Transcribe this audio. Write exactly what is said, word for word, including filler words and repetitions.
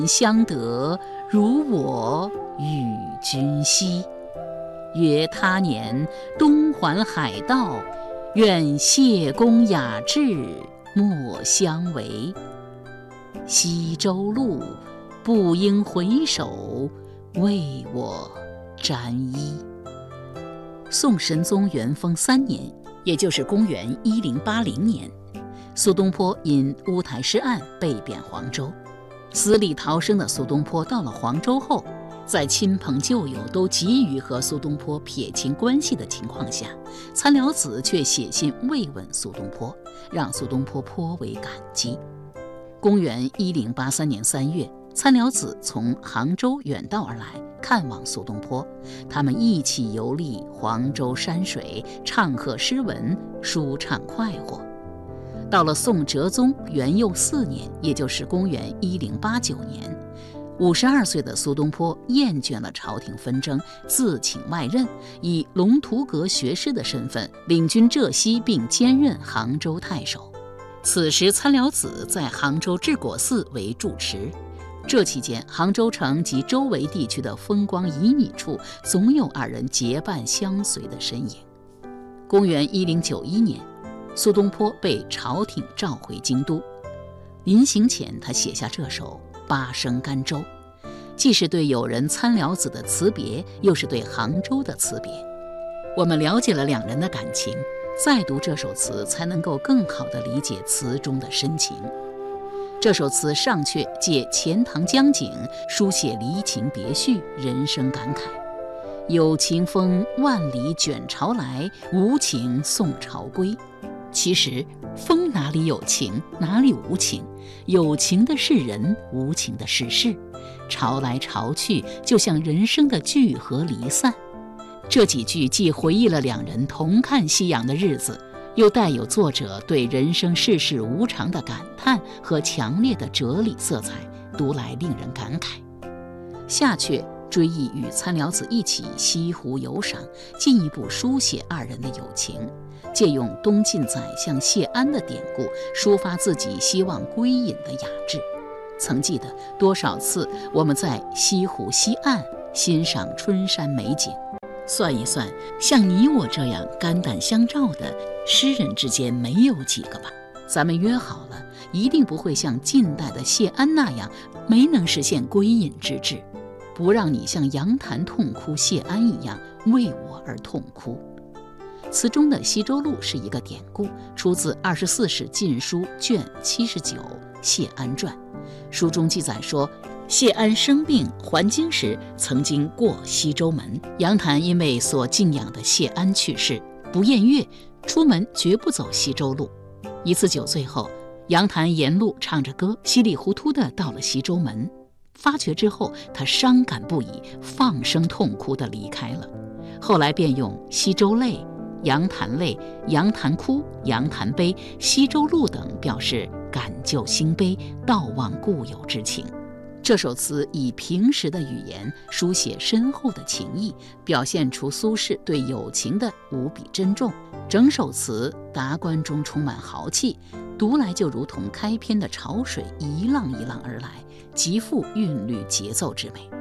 相得如我与君兮。约他年东还海道，愿谢公雅志莫相违。西洲路，不应回首，为我沾衣。宋神宗元丰三年，也就是公元一零八零年，苏东坡因乌台诗案被贬黄州。死里逃生的苏东坡到了黄州后，在亲朋旧友都急于和苏东坡撇清关系的情况下，参辽子却写信慰问苏东坡，让苏东坡颇为感激。公元一零八三年三月，参辽子从杭州远道而来看望苏东坡，他们一起游历黄州山水，唱和诗文，舒畅快活。到了宋哲宗元佑四年，也就是公元一零八九年，五十二岁的苏东坡厌倦了朝廷纷争，自请外任，以龙图阁学士的身份领军浙西，并兼任杭州太守。此时参辽子在杭州治国寺为住持，这期间杭州城及周围地区的风光旖旎处，总有二人结伴相随的身影。公元一零九一年，苏东坡被朝廷召回京都，临行前他写下这首《八声甘州》，既是对友人参辽子的辞别，又是对杭州的辞别。我们了解了两人的感情，再读这首词才能够更好地理解词中的深情。这首词上阙借钱塘江景，书写离情别绪，人生感慨。有情风万里卷潮来，无情送潮归。其实风哪里有情，哪里无情？有情的是人，无情的是事。潮来潮去，就像人生的聚合离散。这几句既回忆了两人同看夕阳的日子，又带有作者对人生世事无常的感叹和强烈的哲理色彩，读来令人感慨。下阙追忆与参辽子一起西湖游赏，进一步书写二人的友情，借用东晋宰相谢安的典故，抒发自己希望归隐的雅致。曾记得多少次我们在西湖西岸欣赏春山美景，算一算，像你我这样肝胆相照的诗人之间没有几个吧。咱们约好了，一定不会像近代的谢安那样没能实现归隐之志，不让你像杨谭痛哭谢安一样为我而痛哭。词中的西洲路是一个典故，出自二十四史晋书卷七十九《谢安传》。书中记载说，谢安生病还京时，曾经过西洲门。杨谭因为所敬仰的谢安去世，不厌乐，出门绝不走西洲路。一次酒醉后，杨谭沿路唱着歌，稀里糊涂地到了西洲门。发觉之后，他伤感不已，放声痛哭地离开了。后来便用西洲泪、杨谭泪、杨谭哭、杨谭悲、西洲路等表示感旧心悲，悼忘故友之情。这首词以平实的语言书写深厚的情意，表现出苏轼对友情的无比珍重。整首词达观中充满豪气，读来就如同开篇的潮水，一浪一浪而来，极富韵律节奏之美。